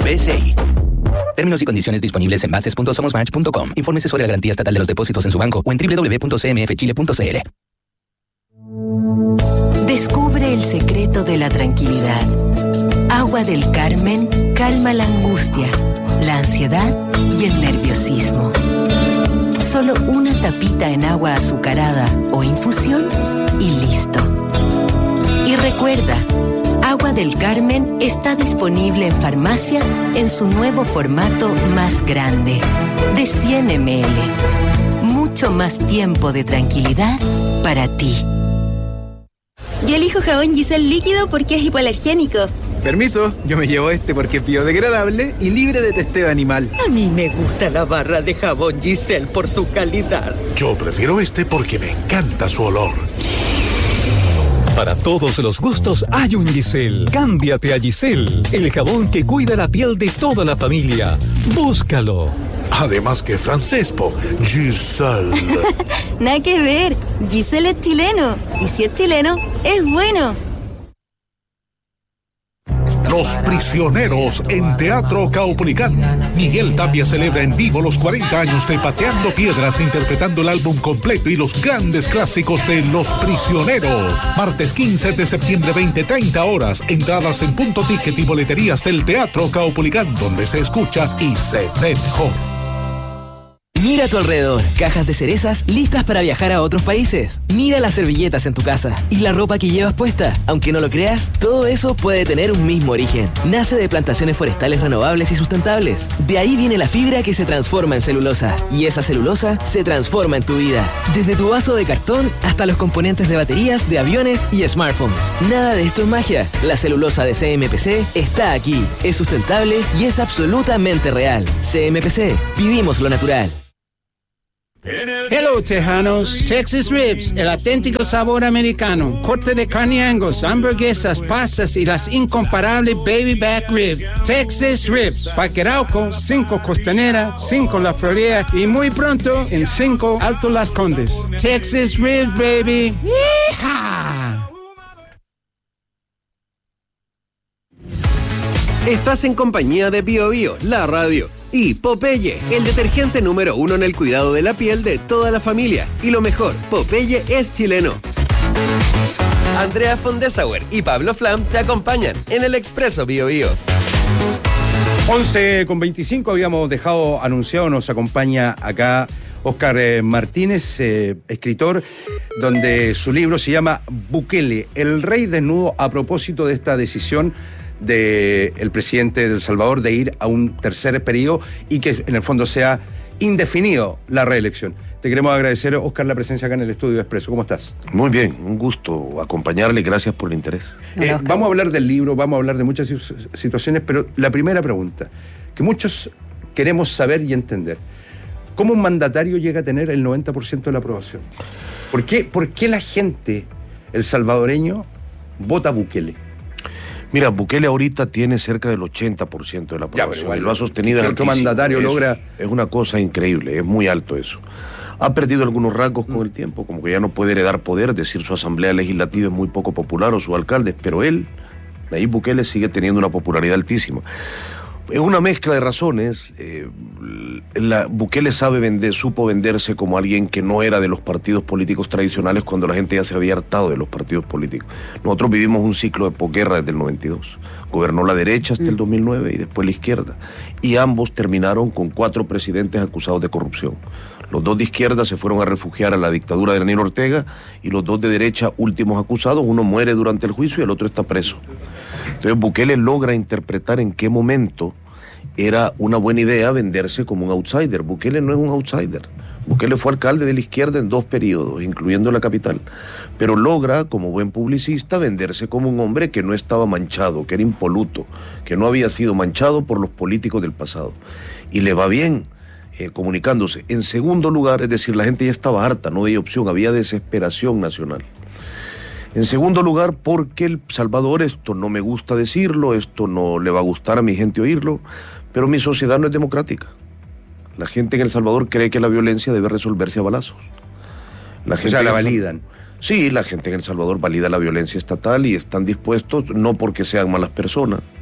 BCI. Términos y condiciones disponibles en bases.somosmatch.com. Infórmese sobre la garantía estatal de los depósitos en su banco o en www.cmfchile.cl. Descubre el secreto de la tranquilidad. Agua del Carmen calma la angustia, la ansiedad y el nerviosismo. Solo una tapita en agua azucarada o infusión y listo. Y recuerda, Agua del Carmen está disponible en farmacias en su nuevo formato más grande, de 100 ml. Mucho más tiempo de tranquilidad para ti. Yo elijo jabón Giselle líquido porque es hipoalergénico. Permiso, yo me llevo este porque es biodegradable y libre de testeo animal. A mí me gusta la barra de jabón Giselle por su calidad. Yo prefiero este porque me encanta su olor. Para todos los gustos hay un Giselle. Cámbiate a Giselle, el jabón que cuida la piel de toda la familia. Búscalo. Además que francés, Giselle. Nada que ver, Giselle es chileno. Y si es chileno, es bueno. Los Prisioneros en Teatro Caupolicán. Miguel Tapia celebra en vivo los 40 años de Pateando Piedras, interpretando el álbum completo y los grandes clásicos de Los Prisioneros. Martes 15 de septiembre, 20:30 horas. Entradas en Punto Ticket y boleterías del Teatro Caupolicán, donde se escucha y se ve mejor. Mira a tu alrededor, cajas de cerezas listas para viajar a otros países. Mira las servilletas en tu casa y la ropa que llevas puesta. Aunque no lo creas, todo eso puede tener un mismo origen. Nace de plantaciones forestales renovables y sustentables. De ahí viene la fibra que se transforma en celulosa. Y esa celulosa se transforma en tu vida. Desde tu vaso de cartón hasta los componentes de baterías, de aviones y smartphones. Nada de esto es magia. La celulosa de CMPC está aquí. Es sustentable y es absolutamente real. CMPC. Vivimos lo natural. Hello, Tejanos. Texas Ribs, el auténtico sabor americano. Corte de carne Angus, hamburguesas, pastas y las incomparables Baby Back Rib. Texas Ribs, Parque Arauco, 5 Costanera, 5 La Florida y muy pronto en 5 Alto Las Condes. Texas Ribs, baby. ¡Yeehaw! Estás en compañía de Bio Bio, la radio, y Popeye, el detergente número 1 en el cuidado de la piel de toda la familia. Y lo mejor, Popeye es chileno. Andrea von Dessauer y Pablo Flam te acompañan en el Expreso Bio Bio. 11:25 habíamos dejado anunciado, nos acompaña acá Óscar Martínez, escritor, donde su libro se llama Bukele, el rey desnudo, a propósito de esta decisión del presidente de El Salvador de ir a un tercer periodo y que en el fondo sea indefinido la reelección. Te queremos agradecer, Óscar, la presencia acá en el estudio de Expreso. ¿Cómo estás? Muy bien, un gusto acompañarle, gracias por el interés. Vamos a hablar del libro, vamos a hablar de muchas situaciones, pero la primera pregunta, que muchos queremos saber y entender, ¿cómo un mandatario llega a tener el 90% de la aprobación? ¿Por qué la gente, el salvadoreño, vota Bukele? Mira, Bukele ahorita tiene cerca del 80% de la aprobación. Y lo ha sostenido en otro mandatario logra. Es una cosa increíble, es muy alto eso. Ha perdido algunos rasgos con el tiempo, como que ya no puede heredar poder, decir su asamblea legislativa es muy poco popular o sus alcaldes, pero él, Nayib Bukele, sigue teniendo una popularidad altísima. Es una mezcla de razones. Bukele supo venderse como alguien que no era de los partidos políticos tradicionales cuando la gente ya se había hartado de los partidos políticos. Nosotros vivimos un ciclo de posguerra desde el 92. Gobernó la derecha hasta el 2009 y después la izquierda. Y ambos terminaron con 4 presidentes acusados de corrupción. Los 2 de izquierda se fueron a refugiar a la dictadura de Daniel Ortega y los 2 de derecha, últimos acusados, uno muere durante el juicio y el otro está preso. Entonces Bukele logra interpretar en qué momento era una buena idea venderse como un outsider. Bukele no es un outsider. Bukele fue alcalde de la izquierda en 2 periodos, incluyendo la capital. Pero logra, como buen publicista, venderse como un hombre que no estaba manchado, que era impoluto, que no había sido manchado por los políticos del pasado. Y le va bien comunicándose. En segundo lugar, es decir, la gente ya estaba harta, no había opción, había desesperación nacional. En segundo lugar, porque El Salvador, esto no me gusta decirlo, esto no le va a gustar a mi gente oírlo, pero mi sociedad no es democrática. La gente en El Salvador cree que la violencia debe resolverse a balazos. La validan. Sí, la gente en El Salvador valida la violencia estatal y están dispuestos, no porque sean malas personas,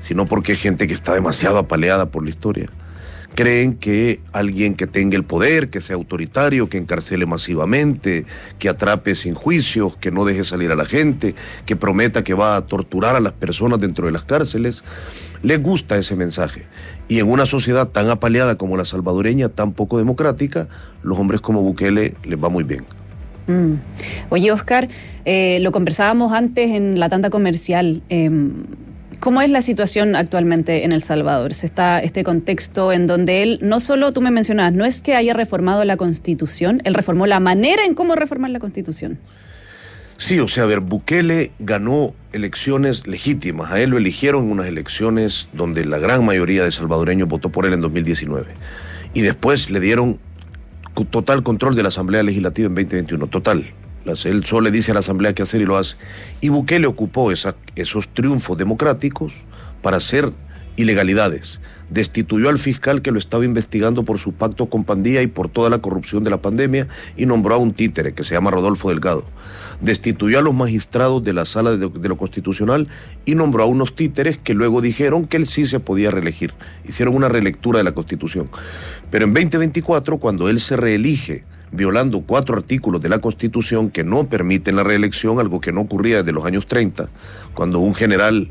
sino porque es gente que está demasiado apaleada por la historia. Creen que alguien que tenga el poder, que sea autoritario, que encarcele masivamente, que atrape sin juicios, que no deje salir a la gente, que prometa que va a torturar a las personas dentro de las cárceles, les gusta ese mensaje. Y en una sociedad tan apaleada como la salvadoreña, tan poco democrática, los hombres como Bukele les va muy bien. Oye, Oscar, lo conversábamos antes en la tanda comercial. ¿Cómo es la situación actualmente en El Salvador? Se está este contexto en donde él, no solo tú me mencionabas, no es que haya reformado la Constitución, él reformó la manera en cómo reformar la Constitución. Sí, o sea, a ver, Bukele ganó elecciones legítimas. A él lo eligieron en unas elecciones donde la gran mayoría de salvadoreños votó por él en 2019. Y después le dieron total control de la Asamblea Legislativa en 2021, total. Él solo le dice a la Asamblea qué hacer y lo hace. Y Bukele ocupó esos triunfos democráticos para hacer ilegalidades. Destituyó al fiscal que lo estaba investigando por su pacto con Pandilla y por toda la corrupción de la pandemia y nombró a un títere que se llama Rodolfo Delgado. Destituyó a los magistrados de la Sala de lo Constitucional y nombró a unos títeres que luego dijeron que él sí se podía reelegir. Hicieron una relectura de la Constitución. Pero en 2024, cuando él se reelige, violando 4 artículos de la Constitución que no permiten la reelección, algo que no ocurría desde los años 30, cuando un general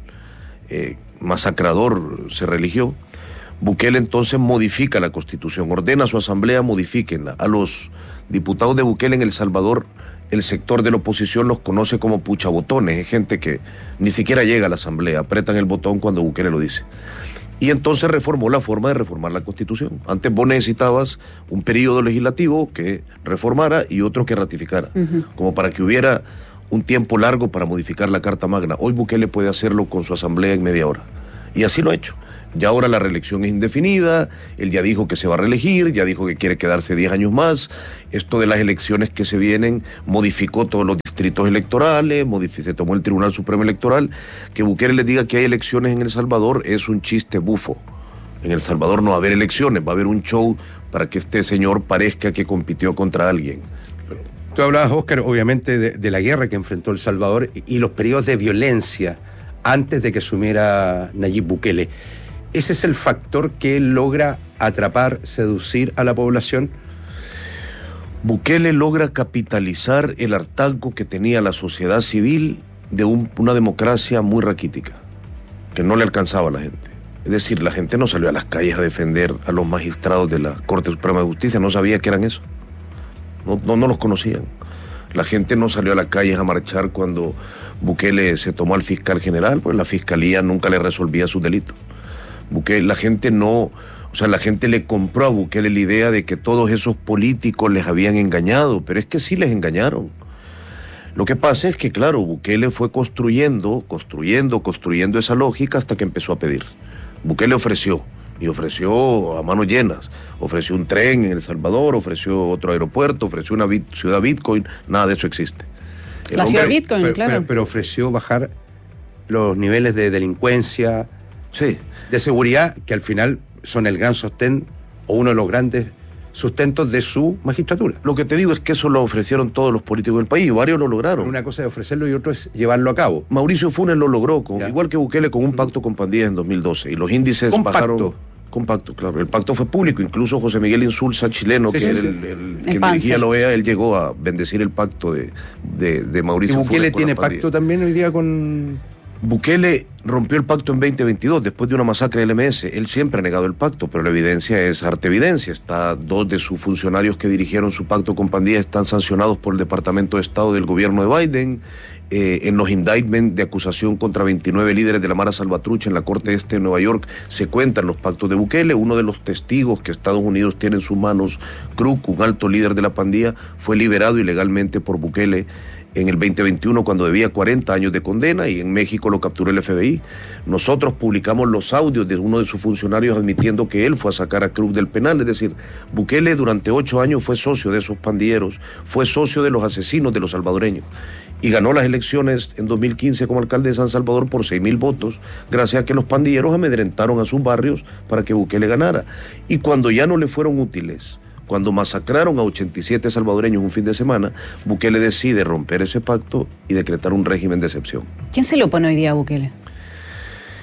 masacrador se reeligió, Bukele entonces modifica la Constitución, ordena a su asamblea, modifíquenla. A los diputados de Bukele en El Salvador, el sector de la oposición los conoce como puchabotones, es gente que ni siquiera llega a la asamblea, apretan el botón cuando Bukele lo dice. Y entonces reformó la forma de reformar la Constitución. Antes vos necesitabas un periodo legislativo que reformara y otro que ratificara, como para que hubiera un tiempo largo para modificar la Carta Magna. Hoy Bukele puede hacerlo con su asamblea en media hora. Y así lo ha hecho. Ya ahora la reelección es indefinida, él ya dijo que se va a reelegir, ya dijo que quiere quedarse 10 años más. Esto de las elecciones que se vienen modificó todos los distritos electorales, se tomó el Tribunal Supremo Electoral. Que Bukele les diga que hay elecciones en El Salvador es un chiste bufo. En El Salvador no va a haber elecciones, va a haber un show para que este señor parezca que compitió contra alguien. Tú hablabas, Oscar, obviamente de la guerra que enfrentó El Salvador y los periodos de violencia antes de que asumiera Nayib Bukele. ¿Ese es el factor que él logra atrapar, seducir a la población? Bukele logra capitalizar el hartazgo que tenía la sociedad civil de una democracia muy raquítica, que no le alcanzaba a la gente. Es decir, la gente no salió a las calles a defender a los magistrados de la Corte Suprema de Justicia, no sabía que eran eso. No los conocían. La gente no salió a las calles a marchar cuando Bukele se tomó al fiscal general, pues la fiscalía nunca le resolvía sus delitos. La gente la gente le compró a Bukele la idea de que todos esos políticos les habían engañado, pero es que sí les engañaron. Lo que pasa es que, claro, Bukele fue construyendo esa lógica hasta que empezó a pedir. Bukele ofreció a manos llenas. Ofreció un tren en El Salvador, ofreció otro aeropuerto, ofreció una ciudad Bitcoin, nada de eso existe. La ciudad Bitcoin, claro. Pero ofreció bajar los niveles de delincuencia, sí, de seguridad, que al final son el gran sostén o uno de los grandes sustentos de su magistratura. Lo que te digo es que eso lo ofrecieron todos los políticos del país, varios lo lograron. Una cosa es ofrecerlo y otro es llevarlo a cabo. Mauricio Funes lo logró, igual que Bukele, con un pacto con Pandilla en 2012, y los índices bajaron. Compacto, claro. El pacto fue público, incluso José Miguel Insulza, chileno, que era el quien dirigía la OEA, él llegó a bendecir el pacto de Mauricio Funes. ¿Y Bukele tiene pacto también hoy día con...? Bukele rompió el pacto en 2022, después de una masacre del MS. Él siempre ha negado el pacto, pero la evidencia es arte evidencia. 2 de sus funcionarios que dirigieron su pacto con Pandilla están sancionados por el Departamento de Estado del gobierno de Biden. En los indictments de acusación contra 29 líderes de la Mara Salvatrucha en la Corte Este de Nueva York se cuentan los pactos de Bukele. Uno de los testigos que Estados Unidos tiene en sus manos, Kruk, un alto líder de la pandilla, fue liberado ilegalmente por Bukele en el 2021 cuando debía 40 años de condena, y en México lo capturó el FBI. Nosotros publicamos los audios de uno de sus funcionarios admitiendo que él fue a sacar a Kruk del penal. Es decir, Bukele durante 8 años fue socio de esos pandilleros, fue socio de los asesinos de los salvadoreños, y ganó las elecciones en 2015 como alcalde de San Salvador por 6,000 votos, gracias a que los pandilleros amedrentaron a sus barrios para que Bukele ganara. Y cuando ya no le fueron útiles, cuando masacraron a 87 salvadoreños un fin de semana, Bukele decide romper ese pacto y decretar un régimen de excepción. ¿Quién se le opone hoy día a Bukele?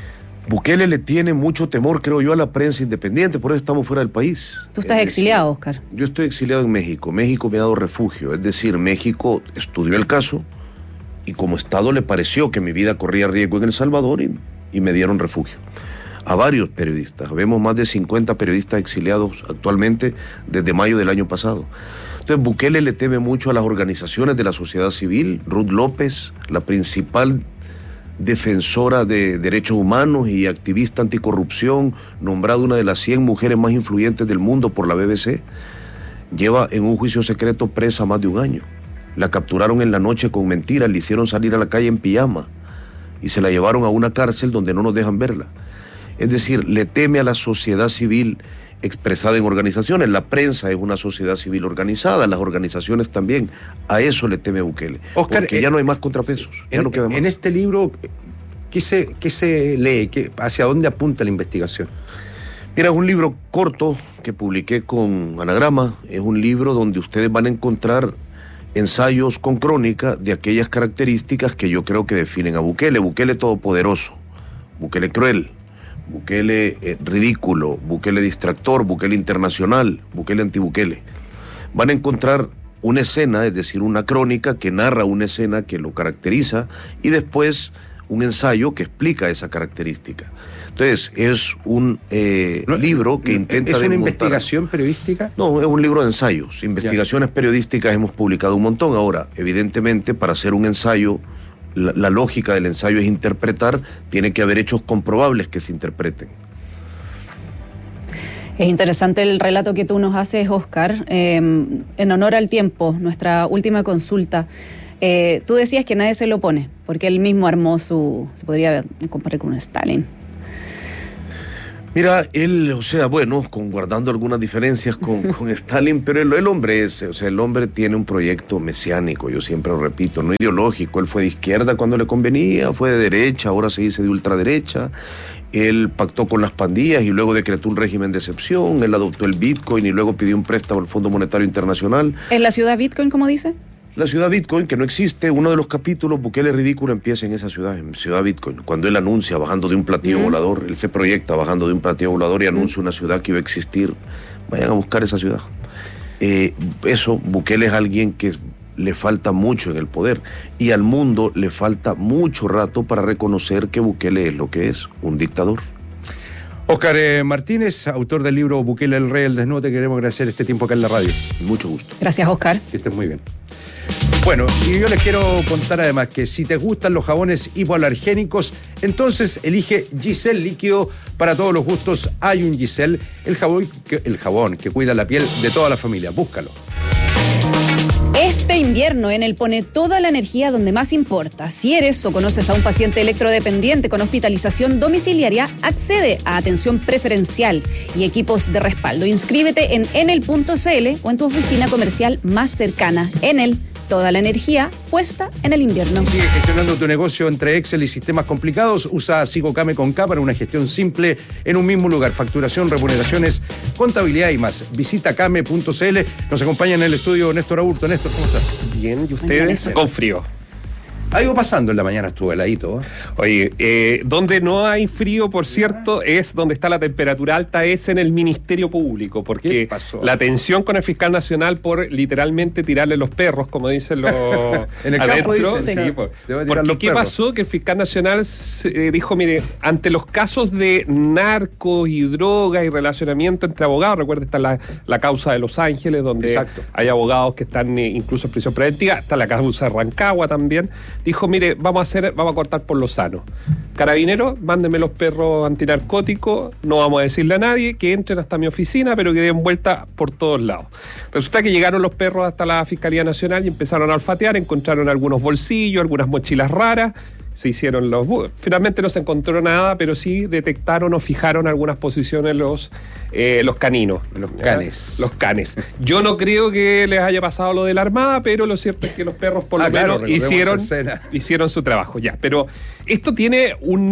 Bukele le tiene mucho temor, creo yo, a la prensa independiente, por eso estamos fuera del país. Tú estás exiliado, Oscar. Yo estoy exiliado en México. México me ha dado refugio. Es decir, México estudió el caso y como Estado le pareció que mi vida corría riesgo en El Salvador y me dieron refugio. A varios periodistas. Vemos más de 50 periodistas exiliados actualmente desde mayo del año pasado. Entonces, Bukele le teme mucho a las organizaciones de la sociedad civil. Ruth López, la principal defensora de derechos humanos y activista anticorrupción, nombrada una de las 100 mujeres más influyentes del mundo por la BBC, lleva en un juicio secreto presa más de un año. La capturaron en la noche con mentiras, le hicieron salir a la calle en pijama y se la llevaron a una cárcel donde no nos dejan verla. Es decir, le teme a la sociedad civil expresada en organizaciones. La prensa es una sociedad civil organizada, las organizaciones también. A eso le teme Bukele. Oscar, porque ya no hay más contrapesos. Ya no queda más. En este libro, ¿qué se lee? ¿Hacia dónde apunta la investigación? Mira, es un libro corto que publiqué con Anagrama. Es un libro donde ustedes van a encontrar ensayos con crónica de aquellas características que yo creo que definen a Bukele. Bukele todopoderoso, Bukele cruel, Bukele ridículo, Bukele distractor, Bukele internacional, Bukele anti-Bukele. Van a encontrar una escena, es decir, una crónica que narra una escena que lo caracteriza y después un ensayo que explica esa característica. Entonces, es un libro que intenta... ¿Es una investigación periodística? No, es un libro de ensayos. Investigaciones periodísticas hemos publicado un montón. Ahora, evidentemente, para hacer un ensayo, la lógica del ensayo es interpretar, tiene que haber hechos comprobables que se interpreten. Es interesante el relato que tú nos haces, Oscar. En honor al tiempo, nuestra última consulta. Tú decías que nadie se lo opone, porque él mismo armó se podría comparar con un Stalin. Mira, él, guardando algunas diferencias con Stalin, pero el hombre el hombre tiene un proyecto mesiánico, yo siempre lo repito, no ideológico. Él fue de izquierda cuando le convenía, fue de derecha, ahora se dice de ultraderecha. Él pactó con las pandillas y luego decretó un régimen de excepción. Él adoptó el Bitcoin y luego pidió un préstamo al Fondo Monetario Internacional. ¿Es la ciudad Bitcoin, como dice? La ciudad Bitcoin, que no existe. Uno de los capítulos, Bukele ridículo, empieza en esa ciudad, en Ciudad Bitcoin. Cuando él anuncia bajando de un platillo volador, él se proyecta bajando de un platillo volador y anuncia una ciudad que iba a existir. Vayan a buscar esa ciudad. Bukele es alguien que le falta mucho en el poder y al mundo le falta mucho rato para reconocer que Bukele es lo que es, un dictador. Oscar Martínez, autor del libro Bukele, el rey del desnudo, te queremos agradecer este tiempo acá en la radio. Mucho gusto. Gracias, Oscar. Que estés muy bien. Bueno, y yo les quiero contar además que si te gustan los jabones hipoalergénicos, entonces elige Giselle líquido para todos los gustos. Hay un Giselle, el jabón que cuida la piel de toda la familia. Búscalo. Este invierno Enel pone toda la energía donde más importa. Si eres o conoces a un paciente electrodependiente con hospitalización domiciliaria, accede a atención preferencial y equipos de respaldo. Inscríbete en enel.cl o en tu oficina comercial más cercana. Enel, toda la energía puesta en el invierno. Sigue gestionando tu negocio entre Excel y sistemas complicados. Usa Sigocame con K para una gestión simple en un mismo lugar. Facturación, remuneraciones, contabilidad y más. Visita came.cl. Nos acompaña en el estudio Néstor Aburto. Néstor, ¿cómo estás? Bien, ¿y ustedes? Con frío. Algo pasando en la mañana, estuvo heladito. Oye, donde no hay frío, por cierto, es donde está la temperatura alta, es en el Ministerio Público, porque la tensión con el fiscal nacional por literalmente tirarle los perros, como dicen los en el adentro. campo dicen, sí, porque ¿qué pasó? Que el fiscal nacional dijo, mire, ante los casos de narcos y drogas y relacionamiento entre abogados, recuerda, está la causa de Los Ángeles, donde hay abogados que están incluso en prisión preventiva, está la causa de Rancagua también. Dijo, mire, vamos a cortar por lo sano. Carabineros, mándenme los perros antinarcóticos, no vamos a decirle a nadie que entren hasta mi oficina, pero que den vuelta por todos lados. Resulta que llegaron los perros hasta la Fiscalía Nacional y empezaron a olfatear, encontraron algunos bolsillos, algunas mochilas raras, se hicieron finalmente no se encontró nada, pero sí detectaron o fijaron algunas posiciones los caninos. Los canes. Los canes. Yo no creo que les haya pasado lo de la Armada, pero lo cierto es que los perros por lo menos hicieron su trabajo. Ya, pero esto tiene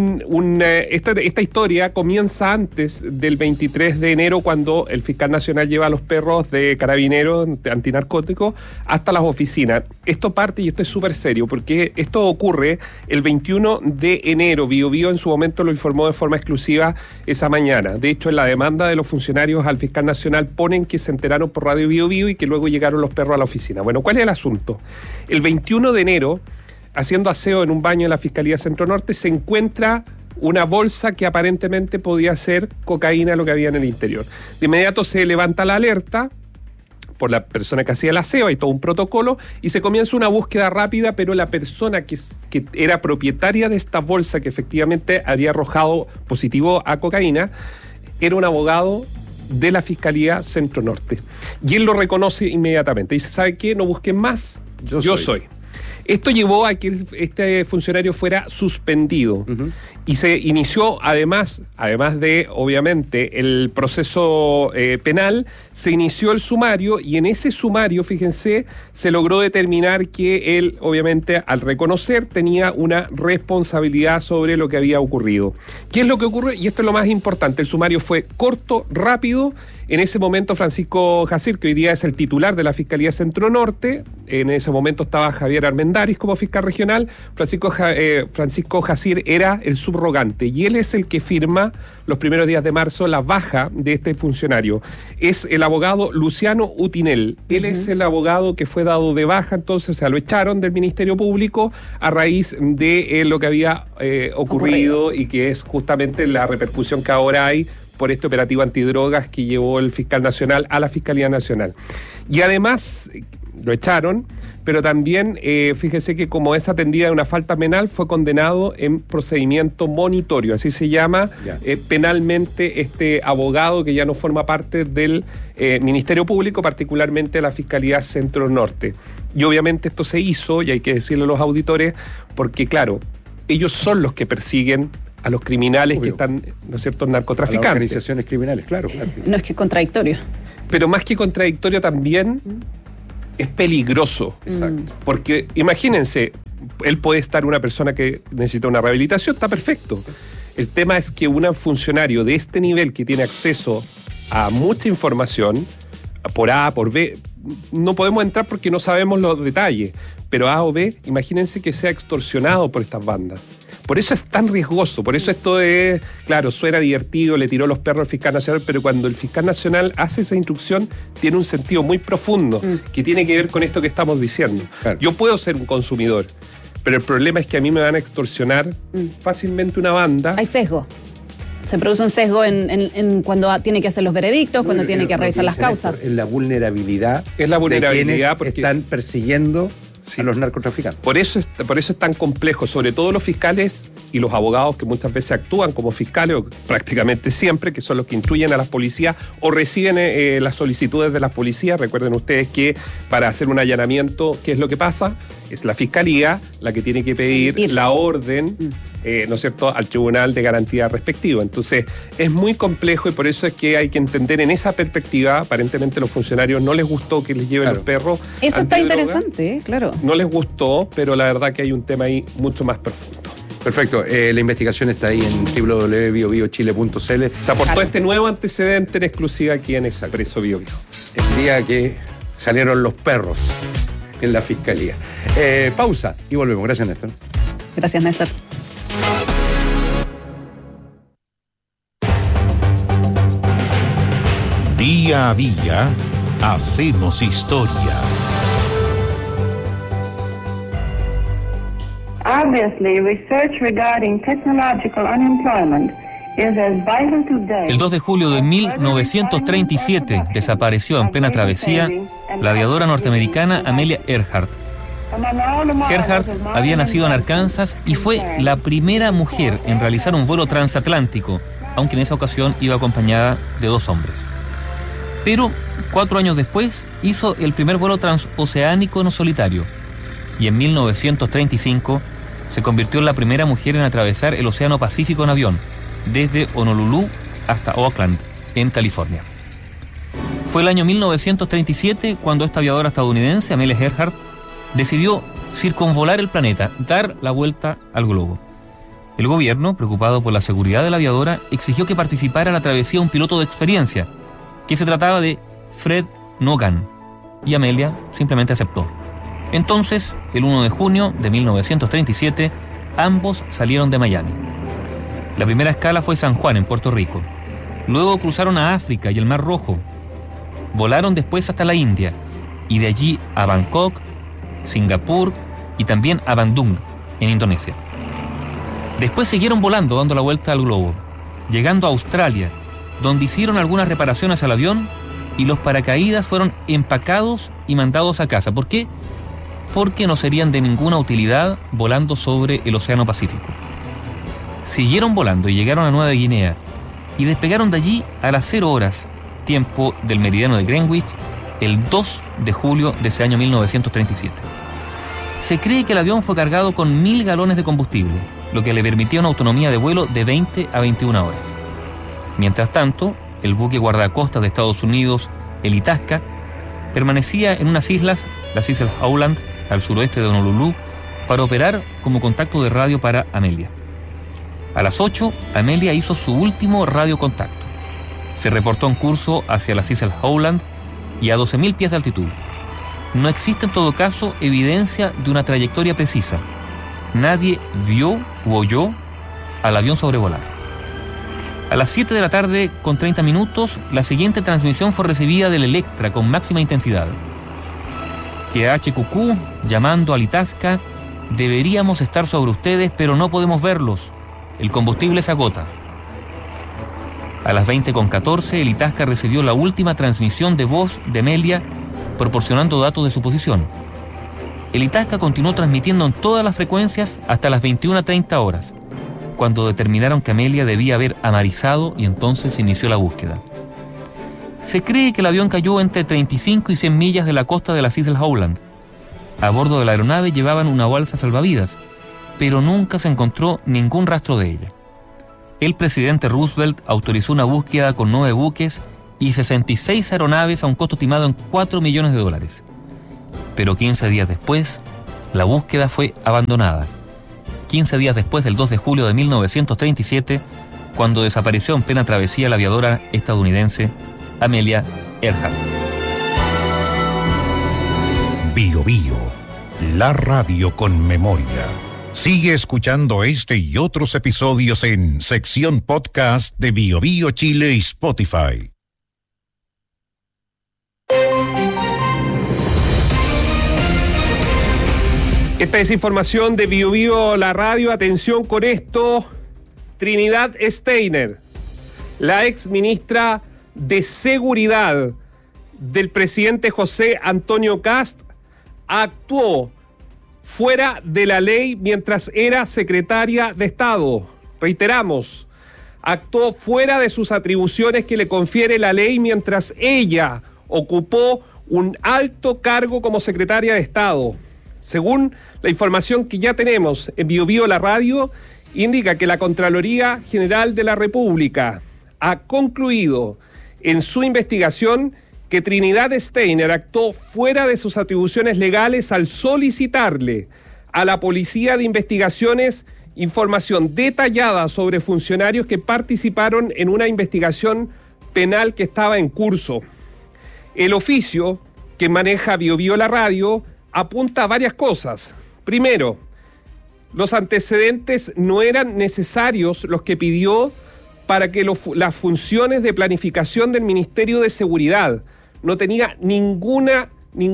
esta historia comienza antes del 23 de enero, cuando el fiscal nacional lleva a los perros de Carabineros antinarcóticos hasta las oficinas. Esto parte, y esto es súper serio, porque esto ocurre el 23 21 de enero. Biobío en su momento lo informó de forma exclusiva esa mañana. De hecho, en la demanda de los funcionarios al fiscal nacional ponen que se enteraron por Radio Biobío y que luego llegaron los perros a la oficina. Bueno, ¿cuál es el asunto? El 21 de enero, haciendo aseo en un baño de la Fiscalía Centro Norte, se encuentra una bolsa que aparentemente podía ser cocaína lo que había en el interior. De inmediato se levanta la alerta por la persona que hacía el aseo, hay todo un protocolo, y se comienza una búsqueda rápida, pero la persona que era propietaria de esta bolsa, que efectivamente había arrojado positivo a cocaína, era un abogado de la Fiscalía Centro Norte. Y él lo reconoce inmediatamente. Dice, ¿sabe qué? No busquen más, yo soy. Esto llevó a que este funcionario fuera suspendido. Y se inició, además de, obviamente, el proceso penal, se inició el sumario, y en ese sumario, fíjense, se logró determinar que él, obviamente, al reconocer, tenía una responsabilidad sobre lo que había ocurrido. ¿Qué es lo que ocurre? Y esto es lo más importante. El sumario fue corto, rápido. En ese momento, Francisco Jacir, que hoy día es el titular de la Fiscalía Centro Norte, en ese momento estaba Javier Armendáriz como fiscal regional, Francisco Jacir era el subrogante, y él es el que firma los primeros días de marzo la baja de este funcionario. Es el abogado Luciano Utinel. Él es el abogado que fue dado de baja, entonces, o sea, lo echaron del Ministerio Público a raíz de lo que había ocurrido, y que es justamente la repercusión que ahora hay por este operativo antidrogas que llevó el fiscal nacional a la Fiscalía Nacional. Y además lo echaron, pero también, fíjese que como es atendida de una falta penal, fue condenado en procedimiento monitorio, así se llama penalmente este abogado que ya no forma parte del Ministerio Público, particularmente la Fiscalía Centro Norte. Y obviamente esto se hizo, y hay que decirle a los auditores, porque claro, ellos son los que persiguen a los criminales que están, ¿no es cierto?, narcotraficantes. A las organizaciones criminales, claro. No, es que es contradictorio. Pero más que contradictorio también es peligroso. Exacto. Porque imagínense, él puede estar una persona que necesita una rehabilitación, está perfecto. El tema es que un funcionario de este nivel que tiene acceso a mucha información, por A, por B, no podemos entrar porque no sabemos los detalles, pero A o B, imagínense que sea extorsionado por estas bandas. Por eso es tan riesgoso, por eso esto es, claro, suena divertido, le tiró los perros al fiscal nacional, pero cuando el fiscal nacional hace esa instrucción, tiene un sentido muy profundo, que tiene que ver con esto que estamos diciendo. Claro. Yo puedo ser un consumidor, pero el problema es que a mí me van a extorsionar fácilmente una banda. Hay sesgo. Se produce un sesgo en cuando tiene que hacer los veredictos, cuando tiene que revisar las causas. Es la vulnerabilidad. Es la vulnerabilidad de quienes están persiguiendo a los narcotraficantes. Por eso es tan complejo, sobre todo los fiscales y los abogados que muchas veces actúan como fiscales, o prácticamente siempre, que son los que instruyen a las policías o reciben las solicitudes de las policías. Recuerden ustedes que para hacer un allanamiento, ¿qué es lo que pasa? Es la fiscalía la que tiene que pedir la orden, ¿no es cierto?, al tribunal de garantía respectivo. Entonces, es muy complejo, y por eso es que hay que entender en esa perspectiva. Aparentemente a los funcionarios no les gustó que les lleven los perros. Eso está interesante, claro. No les gustó, pero la verdad que hay un tema ahí mucho más profundo. Perfecto, la investigación está ahí en www.biobiochile.cl. Se aportó este nuevo antecedente en exclusiva aquí en Expreso Biobio. El día que salieron los perros en la fiscalía. Pausa y volvemos. Gracias, Néstor. Gracias, Néstor. Día a día hacemos historia. Obviously, research regarding technological unemployment is as vital today. El 2 de julio de 1937 desapareció en plena travesía la aviadora norteamericana Amelia Earhart. Earhart había nacido en Arkansas y fue la primera mujer en realizar un vuelo transatlántico, aunque en esa ocasión iba acompañada de 2 hombres. Pero 4 años después hizo el primer vuelo transoceánico no solitario, y en 1935 se convirtió en la primera mujer en atravesar el Océano Pacífico en avión, desde Honolulu hasta Oakland, en California. Fue el año 1937 cuando esta aviadora estadounidense, Amelia Earhart, decidió circunvolar el planeta, dar la vuelta al globo. El gobierno, preocupado por la seguridad de la aviadora, exigió que participara en la travesía un piloto de experiencia, que se trataba de Fred Nogan, y Amelia simplemente aceptó. Entonces, el 1 de junio de 1937, Ambos salieron de Miami. La primera escala fue San Juan, en Puerto Rico. Luego cruzaron a África y el Mar Rojo. Volaron después hasta la India y de allí a Bangkok, Singapur y también a Bandung, en Indonesia. Después siguieron volando, dando la vuelta al globo, llegando a Australia, donde hicieron algunas reparaciones al avión y los paracaídas fueron empacados y mandados a casa. ¿Por qué? Porque no serían de ninguna utilidad volando sobre el Océano Pacífico. Siguieron volando y llegaron a Nueva Guinea y despegaron de allí a las 0 horas, tiempo del meridiano de Greenwich, el 2 de julio de ese año 1937. Se cree que el avión fue cargado con 1.000 galones de combustible, lo que le permitía una autonomía de vuelo de 20 a 21 horas. Mientras tanto, el buque guardacostas de Estados Unidos, el Itasca, permanecía en unas islas, las Islas Howland, al suroeste de Honolulu, para operar como contacto de radio para Amelia. A las 8, Amelia hizo su último radiocontacto. Se reportó en curso hacia las Islas Howland y a 12.000 pies de altitud. No existe en todo caso evidencia de una trayectoria precisa. Nadie vio u oyó al avión sobrevolar. A las 7 de la tarde, con 30 minutos, la siguiente transmisión fue recibida del Electra con máxima intensidad. Que HQQ, llamando al Itasca, deberíamos estar sobre ustedes, pero no podemos verlos. El combustible se agota. A las 20:14, el Itasca recibió la última transmisión de voz de Amelia, proporcionando datos de su posición. El Itasca continuó transmitiendo en todas las frecuencias hasta las 21:30 horas, cuando determinaron que Amelia debía haber amarizado y entonces inició la búsqueda. Se cree que el avión cayó entre 35 y 100 millas de la costa de las Islas Howland. A bordo de la aeronave llevaban una balsa salvavidas, pero nunca se encontró ningún rastro de ella. El presidente Roosevelt autorizó una búsqueda con 9 buques y 66 aeronaves a un costo estimado en $4 millones. Pero 15 días después, la búsqueda fue abandonada. 15 días después del 2 de julio de 1937, cuando desapareció en plena travesía la aviadora estadounidense Amelia Earhart. Bio Bio, la radio con memoria. Sigue escuchando este y otros episodios en sección podcast de Bio Bio Chile y Spotify. Esta es información de Bio Bio, la radio. Atención con esto. Trinidad Steiner, la ex ministra de Seguridad del presidente José Antonio Kast, actuó fuera de la ley mientras era secretaria de Estado. Reiteramos, actuó fuera de sus atribuciones que le confiere la ley mientras ella ocupó un alto cargo como secretaria de Estado. Según la información que ya tenemos en Bio Bio, la radio, indica que la Contraloría General de la República ha concluido en su investigación que Trinidad Steiner actuó fuera de sus atribuciones legales al solicitarle a la Policía de Investigaciones información detallada sobre funcionarios que participaron en una investigación penal que estaba en curso. El oficio que maneja Bio Bio la radio apunta a varias cosas. Primero, los antecedentes no eran necesarios los que pidió para que las funciones de planificación del Ministerio de Seguridad. No tenía ninguna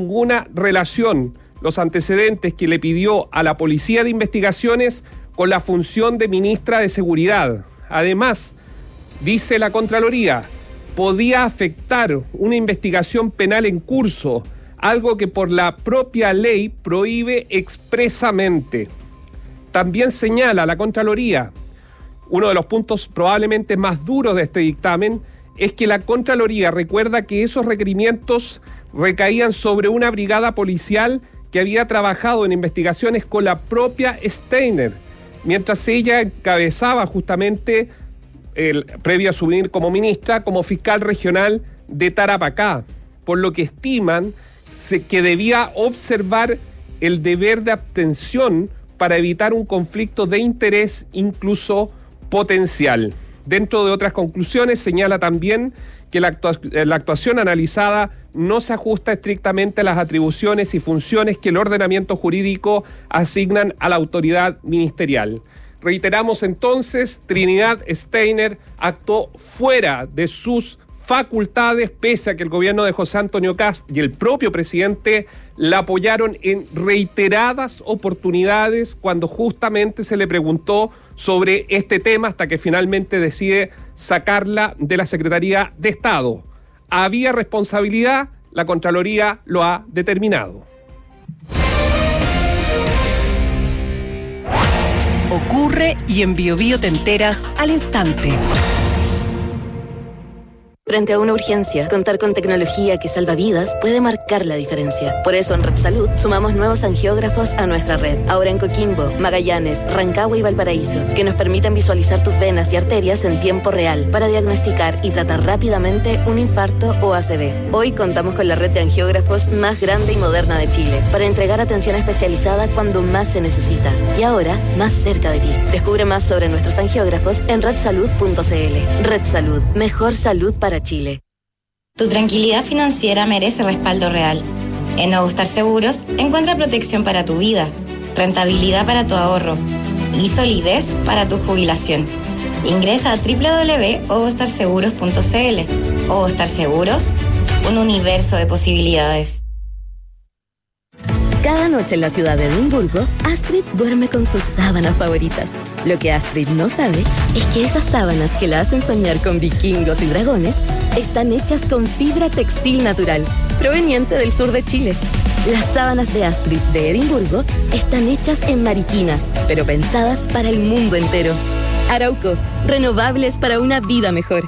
relación los antecedentes que le pidió a la Policía de Investigaciones con la función de ministra de Seguridad. Además, dice la Contraloría, podía afectar una investigación penal en curso, algo que por la propia ley prohíbe expresamente. También señala la Contraloría, uno de los puntos probablemente más duros de este dictamen, es que la Contraloría recuerda que esos requerimientos recaían sobre una brigada policial que había trabajado en investigaciones con la propia Steiner, mientras ella encabezaba justamente, previo a asumir como ministra, como fiscal regional de Tarapacá, por lo que estiman que debía observar el deber de abstención para evitar un conflicto de interés incluso potencial. Dentro de otras conclusiones, señala también que la actuación analizada no se ajusta estrictamente a las atribuciones y funciones que el ordenamiento jurídico asignan a la autoridad ministerial. Reiteramos entonces, Trinidad Steiner actuó fuera de sus facultades, pese a que el gobierno de José Antonio Kast y el propio presidente la apoyaron en reiteradas oportunidades cuando justamente se le preguntó sobre este tema, hasta que finalmente decide sacarla de la Secretaría de Estado. Había responsabilidad, la Contraloría lo ha determinado. Ocurre y en BioBio te enteras al instante. Frente a una urgencia, contar con tecnología que salva vidas puede marcar la diferencia. Por eso en Red Salud sumamos nuevos angiógrafos a nuestra red. Ahora en Coquimbo, Magallanes, Rancagua y Valparaíso, que nos permiten visualizar tus venas y arterias en tiempo real para diagnosticar y tratar rápidamente un infarto o ACV. Hoy contamos con la red de angiógrafos más grande y moderna de Chile para entregar atención especializada cuando más se necesita. Y ahora, más cerca de ti. Descubre más sobre nuestros angiógrafos en redsalud.cl. Red Salud. Mejor salud para Chile. Tu tranquilidad financiera merece respaldo real. En Nuevo Star Seguros encuentra protección para tu vida, rentabilidad para tu ahorro y solidez para tu jubilación. Ingresa a www.ovostarseguros.cl. Ovo Star Seguros, un universo de posibilidades. Cada noche en la ciudad de Edimburgo, Astrid duerme con sus sábanas favoritas. Lo que Astrid no sabe es que esas sábanas que la hacen soñar con vikingos y dragones están hechas con fibra textil natural, proveniente del sur de Chile. Las sábanas de Astrid de Edimburgo están hechas en Mariquina, pero pensadas para el mundo entero. Arauco, renovables para una vida mejor.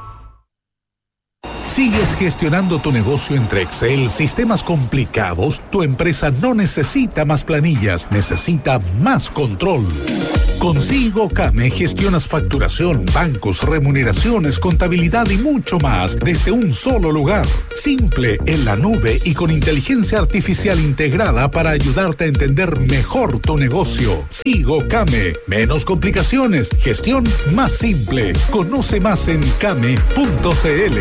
¿Sigues gestionando tu negocio entre Excel, sistemas complicados? Tu empresa no necesita más planillas, necesita más control. Con Sigo Kame gestionas facturación, bancos, remuneraciones, contabilidad y mucho más desde un solo lugar. Simple, en la nube y con inteligencia artificial integrada para ayudarte a entender mejor tu negocio. Sigo Kame. Menos complicaciones, gestión más simple. Conoce más en kame.cl.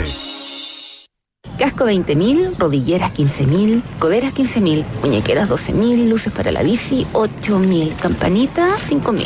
Casco 20.000, rodilleras 15.000, coderas 15.000, muñequeras 12.000, luces para la bici 8.000, campanita 5.000.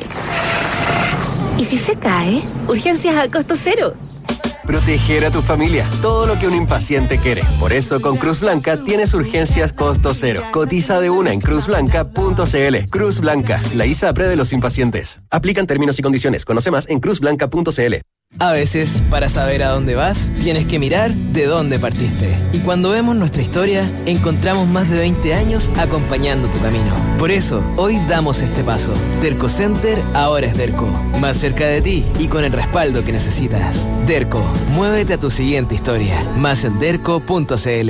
¿Y si se cae? Urgencias a costo cero. Proteger a tu familia, todo lo que un impaciente quiere. Por eso con Cruz Blanca tienes urgencias costo cero. Cotiza de una en cruzblanca.cl. Cruz Blanca, la ISAPRE de los impacientes. Aplican términos y condiciones. Conoce más en cruzblanca.cl. A veces, para saber a dónde vas, tienes que mirar de dónde partiste. Y cuando vemos nuestra historia, encontramos más de 20 años acompañando tu camino. Por eso, hoy damos este paso. Derco Center ahora es Derco. Más cerca de ti y con el respaldo que necesitas. Derco, muévete a tu siguiente historia. Más en derco.cl.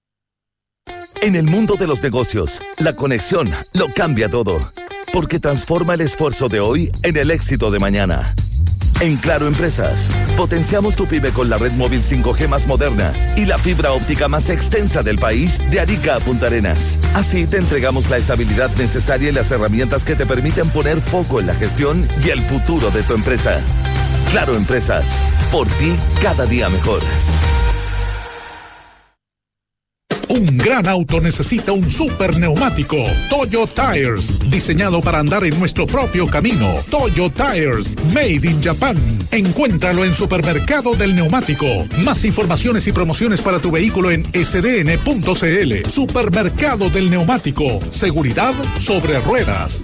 En el mundo de los negocios, la conexión lo cambia todo. Porque transforma el esfuerzo de hoy en el éxito de mañana. En Claro Empresas, potenciamos tu pyme con la red móvil 5G más moderna y la fibra óptica más extensa del país de Arica a Punta Arenas. Así te entregamos la estabilidad necesaria y las herramientas que te permiten poner foco en la gestión y el futuro de tu empresa. Claro Empresas, por ti cada día mejor. Un gran auto necesita un super neumático. Toyo Tires, diseñado para andar en nuestro propio camino. Toyo Tires, made in Japan. Encuéntralo en Supermercado del Neumático. Más informaciones y promociones para tu vehículo en sdn.cl. Supermercado del Neumático. Seguridad sobre ruedas.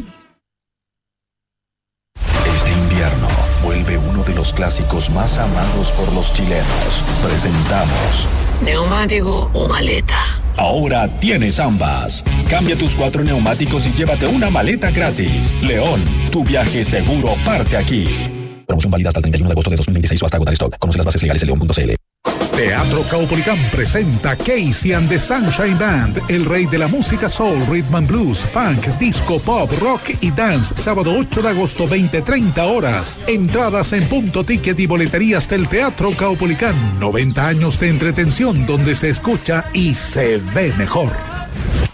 Este invierno vuelve uno de los clásicos más amados por los chilenos. Presentamos ¿neumático o maleta? Ahora tienes ambas. Cambia tus 4 neumáticos y llévate una maleta gratis. León, tu viaje seguro parte aquí. Promoción válida hasta el 31 de agosto de 2026 o hasta agotar stock. Conoce las bases legales en león.cl. Teatro Caupolicán presenta Casey and the Sunshine Band, el rey de la música soul, rhythm and blues, funk, disco, pop, rock y dance, sábado 8 de agosto, 20:30 horas. Entradas en Punto Ticket y boleterías del Teatro Caupolicán. 90 años de entretención donde se escucha y se ve mejor.